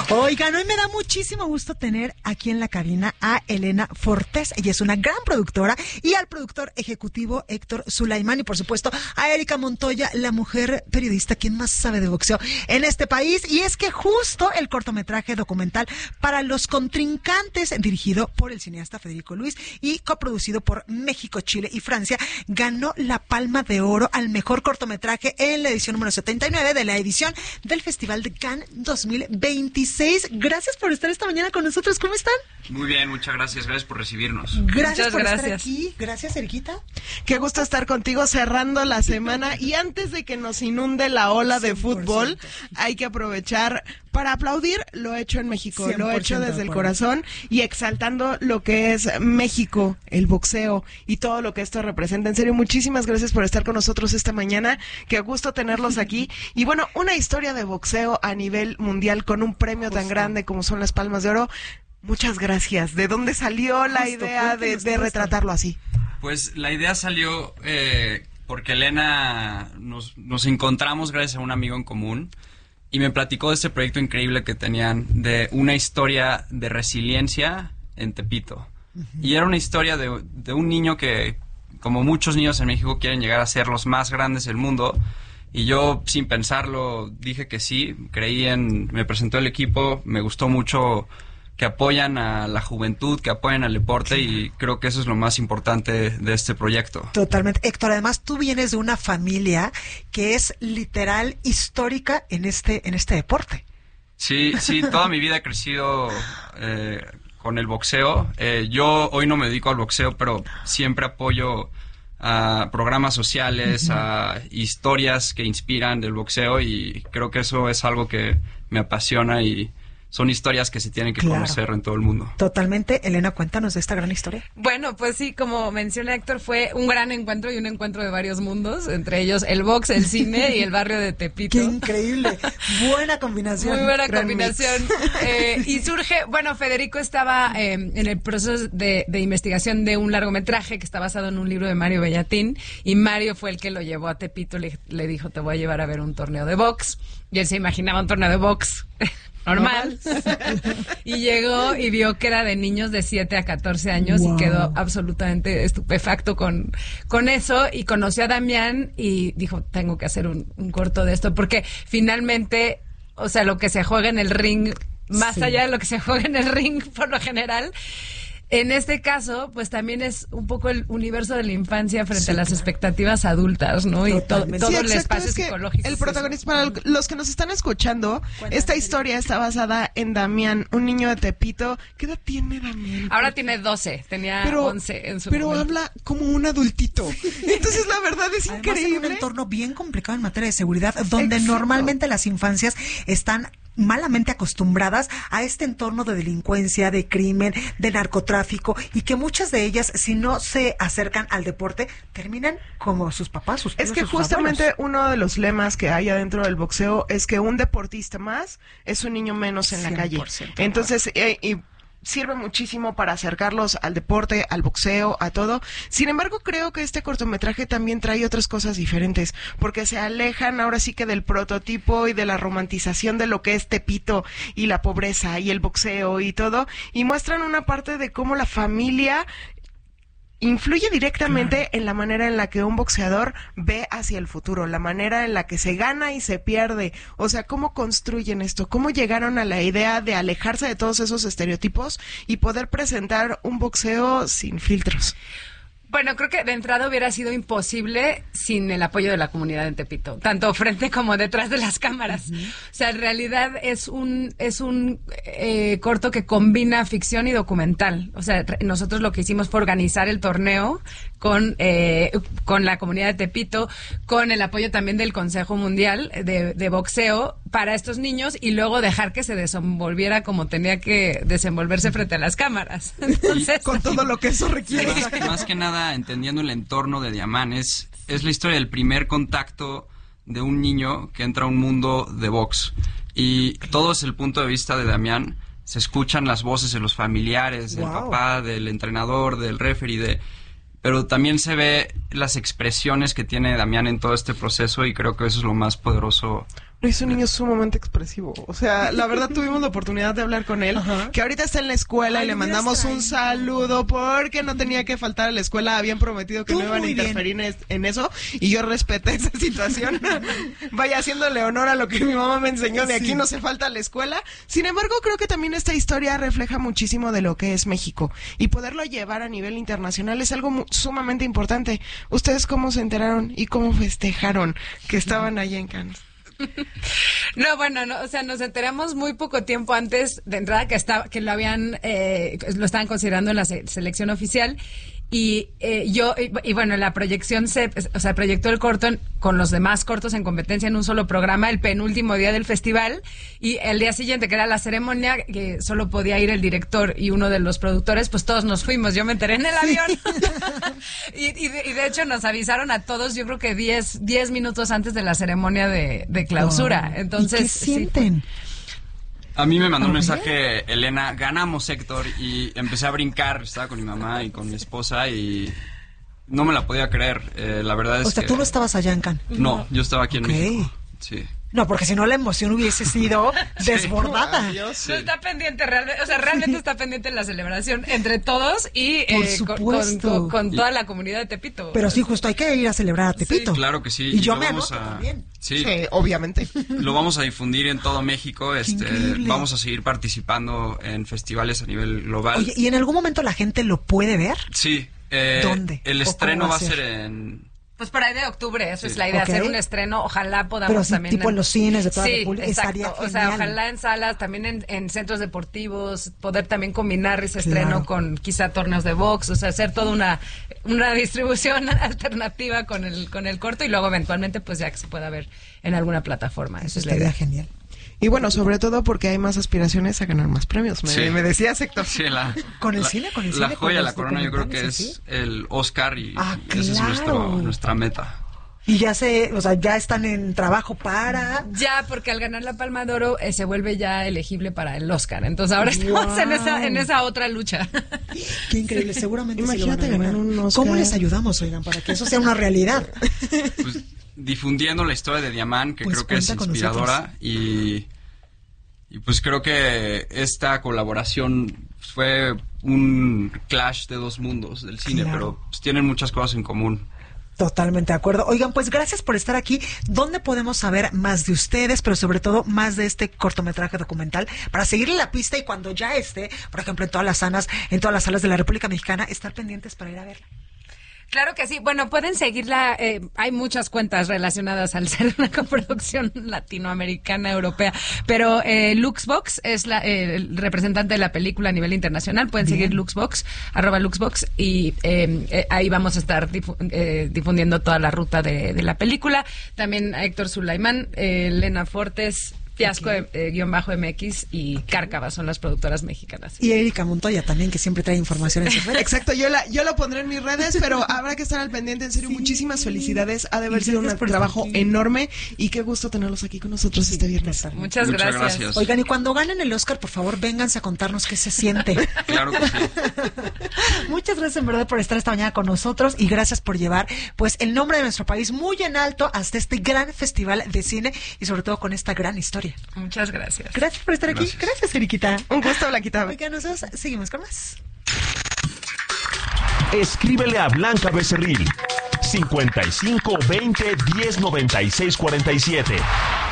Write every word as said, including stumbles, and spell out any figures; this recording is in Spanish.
Oigan, hoy me da muchísimo gusto tener aquí en la cabina a Elena Fortés. Ella es una gran productora, y al productor ejecutivo Héctor Sulaimán, y por supuesto a Erika Montoya, la mujer periodista quien más sabe de boxeo en este país. Y es que justo el cortometraje documental Para los Contrincantes, dirigido por el cineasta Federico Luis y coproducido por México, Chile y Francia, ganó la Palma de Oro al mejor cortometraje en la edición número setenta y nueve de la edición del Festival de Cannes dos mil veintiséis. Gracias por estar esta mañana con nosotros. ¿Cómo están? Muy bien, muchas gracias. Gracias por recibirnos. Gracias muchas por gracias. estar aquí. Gracias, Eriquita. Qué gusto estar contigo cerrando la semana. Y antes de que nos inunde la ola de fútbol, hay que aprovechar para aplaudir lo hecho en México, lo hecho desde el corazón y exaltando lo que es México, el boxeo y todo lo que esto representa. En serio, muchísimas gracias por estar con nosotros esta mañana. Qué gusto tenerlos aquí. Y bueno, una historia de boxeo a nivel mundial con un premio tan grande como son las Palmas de Oro. Muchas gracias. ¿De dónde salió la Justo, idea de, de retratarlo así? Pues la idea salió eh, porque Elena nos, nos encontramos gracias a un amigo en común y me platicó de este proyecto increíble que tenían de una historia de resiliencia en Tepito. Uh-huh. Y era una historia de, de un niño que, como muchos niños en México, quieren llegar a ser los más grandes del mundo. Y yo, sin pensarlo, dije que sí, creí en... Me presentó el equipo, me gustó mucho que apoyan a la juventud, que apoyan al deporte, y creo que eso es lo más importante de este proyecto. Totalmente. Héctor, además tú vienes de una familia que es literal histórica en este, en este deporte. Sí, sí, toda mi vida he crecido eh, con el boxeo. Eh, yo hoy no me dedico al boxeo, pero siempre apoyo a programas sociales, uh-huh. a historias que inspiran del boxeo, y creo que eso es algo que me apasiona y son historias que se tienen que claro. conocer en todo el mundo. Totalmente. Elena, cuéntanos de esta gran historia. Bueno, pues sí, como menciona Héctor, fue un gran encuentro y un encuentro de varios mundos, entre ellos el box, el cine y el barrio de Tepito. ¡Qué increíble! Buena combinación. Muy buena gran combinación. Eh, y surge, bueno, Federico estaba eh, en el proceso de, de investigación de un largometraje que está basado en un libro de Mario Bellatín, y Mario fue el que lo llevó a Tepito, le, le dijo, te voy a llevar a ver un torneo de box, y él se imaginaba un torneo de box normal. Y llegó y vio que era de niños de siete a catorce años, wow. y quedó absolutamente estupefacto con, con eso, y conoció a Damián y dijo, tengo que hacer un, un corto de esto, porque finalmente, o sea, lo que se juega en el ring, más sí. allá de lo que se juega en el ring por lo general, en este caso, pues también es un poco el universo de la infancia frente sí, a las claro. expectativas adultas, ¿no? Y to- todo sí, el exacto, espacio es que psicológico. El protagonista, para los que nos están escuchando, Cuéntame. esta historia está basada en Damián, un niño de Tepito. ¿Qué edad tiene Damián? Ahora tiene doce, tenía pero, once en su Pero momento. habla como un adultito. Entonces, la verdad es Además, increíble. en un entorno bien complicado en materia de seguridad, donde Exacto. normalmente las infancias están malamente acostumbradas a este entorno de delincuencia, de crimen, de narcotráfico, y que muchas de ellas, si no se acercan al deporte, terminan como sus papás, sus tíos, Es que sus justamente abuelos. uno de los lemas que hay adentro del boxeo es que un deportista más es un niño menos en la calle. Entonces, eh, y sirve muchísimo para acercarlos al deporte, al boxeo, a todo. Sin embargo, creo que este cortometraje también trae otras cosas diferentes, porque se alejan ahora sí que del prototipo y de la romantización de lo que es Tepito y la pobreza y el boxeo y todo, y muestran una parte de cómo la familia influye directamente claro. en la manera en la que un boxeador ve hacia el futuro, la manera en la que se gana y se pierde. O sea, ¿cómo construyen esto? ¿Cómo llegaron a la idea de alejarse de todos esos estereotipos y poder presentar un boxeo sin filtros? Bueno, creo que de entrada hubiera sido imposible sin el apoyo de la comunidad en Tepito, tanto frente como detrás de las cámaras. Uh-huh. O sea, en realidad es un es un eh, corto que combina ficción y documental. O sea, nosotros lo que hicimos fue organizar el torneo con eh, con la comunidad de Tepito, con el apoyo también del Consejo Mundial de, de Boxeo para estos niños, y luego dejar que se desenvolviera como tenía que desenvolverse frente a las cámaras. Entonces, con todo lo que eso requiere. Más, más que nada, entendiendo el entorno de Damián, es, es la historia del primer contacto de un niño que entra a un mundo de box. Y todo es el punto de vista de Damián. Se escuchan las voces de los familiares, del wow. papá, del entrenador, del referee, de... pero también se ve las expresiones que tiene Damián en todo este proceso, y creo que eso es lo más poderoso Es un niño sumamente expresivo. O sea, la verdad tuvimos la oportunidad de hablar con él, Ajá. que ahorita está en la escuela. Ay, y le mandamos un saludo porque no tenía que faltar a la escuela. Habían prometido que Tú no iban a interferir bien. en eso y yo respeté esa situación. Vaya haciéndole honor a lo que mi mamá me enseñó, de sí. aquí no se falta a la escuela. Sin embargo, creo que también esta historia refleja muchísimo de lo que es México y poderlo llevar a nivel internacional es algo sumamente importante. ¿Ustedes cómo se enteraron y cómo festejaron que estaban allá en Cannes? No, bueno, no, o sea, nos enteramos muy poco tiempo antes de entrada que estaba, que lo habían, eh, lo estaban considerando en la se- selección oficial. Y eh, yo, y, y bueno, la proyección se, o sea, proyectó el corto en, con los demás cortos en competencia en un solo programa el penúltimo día del festival, y el día siguiente, que era la ceremonia, que solo podía ir el director y uno de los productores, pues todos nos fuimos. Yo me enteré en el avión. y, y, de, y de hecho nos avisaron a todos, yo creo que diez minutos antes de la ceremonia de, de clausura. Oh, Entonces, ¿y qué sienten? Sí, a mí me mandó un mensaje, Elena, ganamos, Héctor, y empecé a brincar, estaba con mi mamá y con mi esposa y no me la podía creer, eh, la verdad es que... O sea, ¿tú no estabas allá en Cannes? No, yo estaba aquí en okay. México, sí. No, porque si no la emoción hubiese sido sí. desbordada. Adiós, sí. No está pendiente realmente, o sea, realmente está pendiente la celebración entre todos y eh, con, con, con, con toda la comunidad de Tepito. Pero sí, justo hay que ir a celebrar a Tepito. Sí, claro que sí. Y, y yo me vamos anoto a... también. Sí. sí, obviamente. Lo vamos a difundir en todo México. Este, vamos a seguir participando en festivales a nivel global. Oye, ¿y en algún momento la gente lo puede ver? Sí. Eh, ¿Dónde? El estreno va a ser en... Pues por ahí de octubre, eso sí. es la idea, okay. hacer un estreno, ojalá podamos Pero sí, también... tipo en los cines de toda sí, la República, estaría exacto, genial. O sea, ojalá en salas, también en, en centros deportivos, poder también combinar ese claro. estreno con quizá torneos de box, o sea, hacer toda una, una distribución alternativa con el, con el corto y luego eventualmente pues ya que se pueda ver en alguna plataforma, eso, eso es la idea. Genial. Y bueno, sobre todo porque hay más aspiraciones a ganar más premios. Me, sí. me decías, Héctor. Sí, la, con el la, cine, con el la cine. joya, la corona, yo creo que es ¿sí? el Oscar y ah, claro. esa es nuestro, nuestra meta. Y ya se, o sea, ya están en trabajo para... Ya, porque al ganar la Palma de Oro eh, se vuelve ya elegible para el Oscar. Entonces ahora estamos wow. en esa en esa otra lucha. Qué increíble, seguramente. Imagínate sí ganar un Oscar. ¿Cómo les ayudamos, oigan, para que eso sea una realidad? Pues difundiendo la historia de Diamant, que pues creo que es inspiradora y... Y pues creo que esta colaboración fue un clash de dos mundos del cine, claro. pero pues, tienen muchas cosas en común. Totalmente de acuerdo. Oigan, pues gracias por estar aquí. ¿Dónde podemos saber más de ustedes, pero sobre todo más de este cortometraje documental para seguirle la pista y cuando ya esté, por ejemplo, en todas las salas, en todas las salas de la República Mexicana, estar pendientes para ir a verla? Claro que sí. Bueno, pueden seguirla. Eh, hay muchas cuentas relacionadas al ser una coproducción latinoamericana, europea. Pero eh, Luxbox es la, eh, el representante de la película a nivel internacional. Pueden Bien. seguir Luxbox, arroba Luxbox. Y eh, eh, ahí vamos a estar difu- eh, difundiendo toda la ruta de, de la película. También a Héctor Sulaimán, eh, Elena Fortes, Fiasco, eh, guión bajo M X y Cárcava son las productoras mexicanas. Y Erika Montoya también, que siempre trae información en sus redes. Exacto, yo la, yo lo pondré en mis redes, pero habrá que estar al pendiente. En serio, sí. muchísimas felicidades. Ha de haber sido un trabajo aquí. enorme y qué gusto tenerlos aquí con nosotros sí, este viernes. Muchas, Muchas gracias. gracias. Oigan, y cuando ganen el Oscar, por favor, vénganse a contarnos qué se siente. Claro que sí. Muchas gracias en verdad por estar esta mañana con nosotros y gracias por llevar pues el nombre de nuestro país muy en alto hasta este gran festival de cine y sobre todo con esta gran historia. Muchas gracias. Gracias por estar aquí. Gracias, gracias Eriquita. Un gusto, Blanquita. Oigan, nosotros seguimos con más. Escríbele a Blanca Becerril cincuenta y cinco veinte diez noventa y seis cuarenta y siete.